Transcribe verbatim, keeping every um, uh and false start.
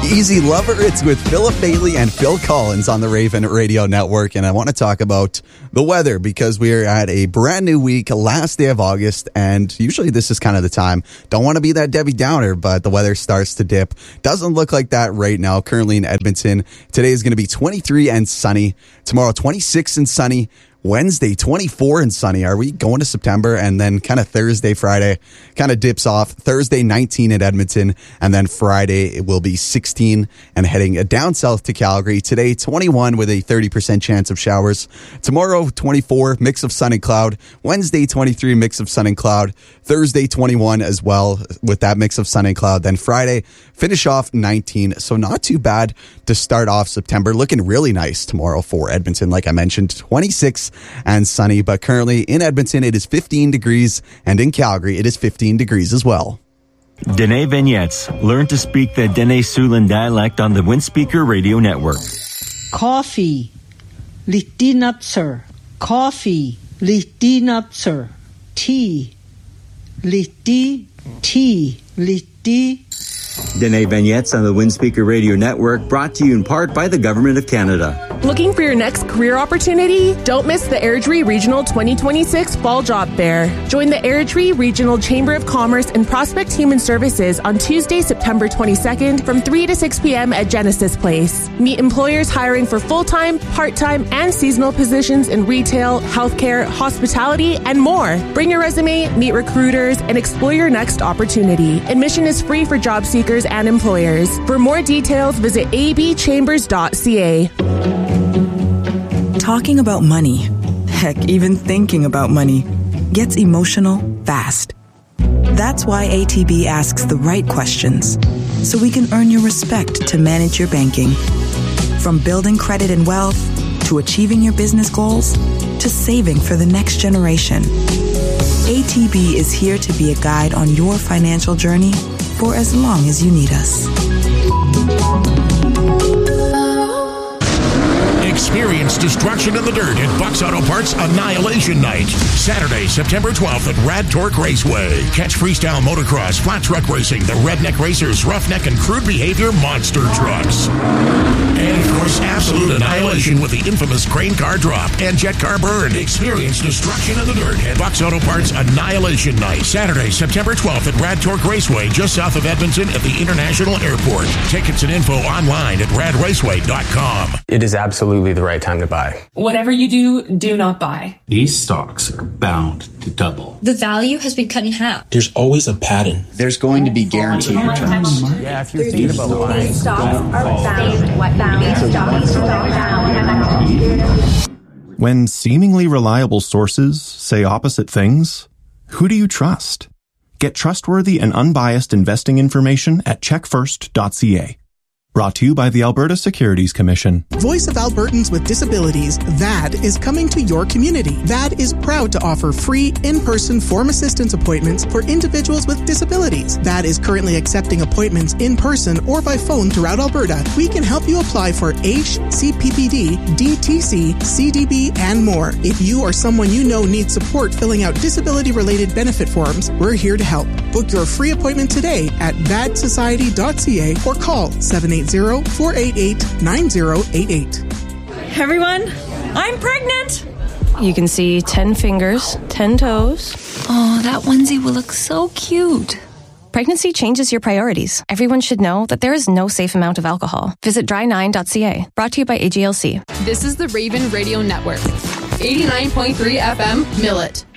Easy Lover. It's with Philip Bailey and Phil Collins on the Raven Radio Network. And I want to talk about the weather because we are at a brand new week, last day of August. And usually this is kind of the time. Don't want to be that Debbie Downer, but the weather starts to dip. Doesn't look like that right now. Currently in Edmonton, today is going to be twenty-three and sunny. Tomorrow, twenty-six and sunny. Wednesday, twenty-four and sunny. Are we going to September? And then kind of Thursday, Friday kind of dips off. Thursday, nineteen at Edmonton. And then Friday, it will be sixteen and heading down south to Calgary. Today, twenty-one with a thirty percent chance of showers. Tomorrow, twenty-four, mix of sun and cloud. Wednesday, twenty-three, mix of sun and cloud. Thursday, twenty-one as well with that mix of sun and cloud. Then Friday, finish off nineteen. So not too bad to start off September. Looking really nice tomorrow for Edmonton. Like I mentioned, twenty-six and sunny, but currently in Edmonton it is fifteen degrees, and in Calgary it is fifteen degrees as well. Dene Vignettes. Learn to speak the Dene Siouxland dialect on the Windspeaker Radio Network. Coffee, litinatser. Coffee, litinatser. Tea, liti, tea, liti. Dene Vignettes on the Windspeaker Radio Network, brought to you in part by the Government of Canada. Looking for your next career opportunity? Don't miss the Airdrie Regional twenty twenty-six Fall Job Fair. Join the Airdrie Regional Chamber of Commerce and Prospect Human Services on Tuesday, September twenty-second from three to six p.m. at Genesis Place. Meet employers hiring for full-time, part-time, and seasonal positions in retail, healthcare, hospitality, and more. Bring your resume, meet recruiters, and explore your next opportunity. Admission is free for job seekers and employers. For more details, visit a b chambers dot c a. Talking about money, heck, even thinking about money, gets emotional fast. That's why A T B asks the right questions, so we can earn your respect to manage your banking. From building credit and wealth, to achieving your business goals, to saving for the next generation. A T B is here to be a guide on your financial journey for as long as you need us. Experience destruction in the dirt at Bucks Auto Parts Annihilation Night. Saturday, September twelfth at Rad Torque Raceway. Catch freestyle motocross, flat truck racing, the Redneck Racers, Roughneck, and Crude Behavior monster trucks. And, of course, absolute annihilation with the infamous crane car drop and jet car burn. Experience destruction in the dirt at Bucks Auto Parts Annihilation Night. Saturday, September twelfth at Rad Torque Raceway, just south of Edmonton at the International Airport. Tickets and info online at rad raceway dot com. It is absolutely the right time to buy. Whatever you do, do not buy. These stocks are bound to double. The value has been cut in half. There's always a pattern. There's going to be guaranteed returns. Yeah, if you're thinking about buying, stocks are bound. What bound? Stocks are bound. When seemingly reliable sources say opposite things, who do you trust? Get trustworthy and unbiased investing information at check first dot c a. Brought to you by the Alberta Securities Commission. Voice of Albertans with Disabilities, V A D, is coming to your community. V A D is proud to offer free in-person form assistance appointments for individuals with disabilities. V A D is currently accepting appointments in person or by phone throughout Alberta. We can help you apply for H, C P P D, D T C, C D B, and more. If you or someone you know needs support filling out disability-related benefit forms, we're here to help. Book your free appointment today at v a d society dot c a or call seven eight zero, four eight eight, nine zero eight eight. Everyone, I'm pregnant! You can see ten fingers, ten toes. Oh, that onesie will look so cute. Pregnancy changes your priorities. Everyone should know that there is no safe amount of alcohol. Visit dry nine dot c a. Brought to you by A G L C. This is the Raven Radio Network. eighty-nine point three F M, Millet.